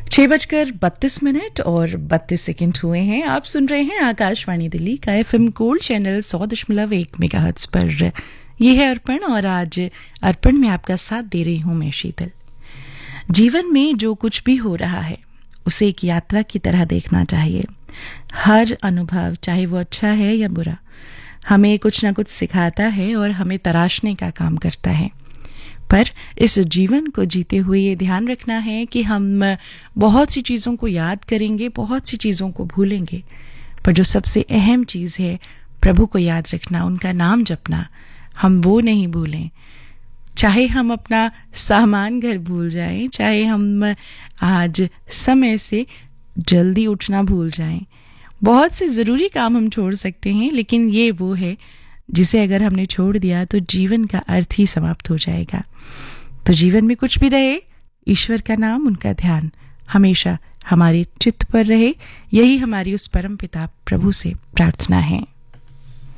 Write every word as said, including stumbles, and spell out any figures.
छह बजकर बत्तीस मिनट और बत्तीस सेकंड हुए हैं। आप सुन रहे हैं आकाशवाणी दिल्ली का एफएम गोल्ड चैनल सौ दशमलव एक मेगाहर्ट्ज पर। यह है अर्पण और आज अर्पण में आपका साथ दे रही हूं मैं शीतल। जीवन में जो कुछ भी हो रहा है उसे एक यात्रा की तरह देखना चाहिए। हर अनुभव, चाहे वो अच्छा है या बुरा, हमें कुछ ना कुछ सिखाता है और हमें तराशने का काम करता है। पर इस जीवन को जीते हुए ये ध्यान रखना है कि हम बहुत सी चीज़ों को याद करेंगे, बहुत सी चीज़ों को भूलेंगे, पर जो सबसे अहम चीज़ है प्रभु को याद रखना, उनका नाम जपना, हम वो नहीं भूलें। चाहे हम अपना सामान घर भूल जाएं, चाहे हम आज समय से जल्दी उठना भूल जाएं, बहुत से ज़रूरी काम हम छोड़ सकते हैं, लेकिन ये वो है जिसे अगर हमने छोड़ दिया तो जीवन का अर्थ ही समाप्त हो जाएगा। तो जीवन में कुछ भी रहे, ईश्वर का नाम, उनका ध्यान हमेशा हमारे चित्त पर रहे। यही हमारी उस परम पिता प्रभु से प्रार्थना है।